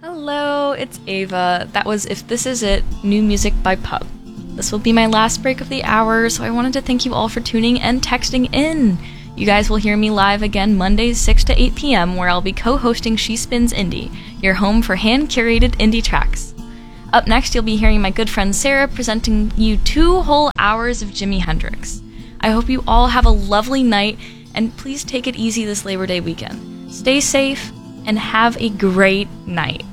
Hello, it's Ava. That was If This Is It, new music by Pub. This will be my last break of the hour, so I wanted to thank you all for tuning and texting in. You guys will hear me live again Mondays 6 to 8 p.m. where I'll be co-hosting She Spins Indie, your home for hand-curated indie tracks. Up next, you'll be hearing my good friend Sarah presenting you 2 whole hours of Jimi Hendrix. I hope you all have a lovely night, and please take it easy this Labor Day weekend. Stay safe, and have a great night.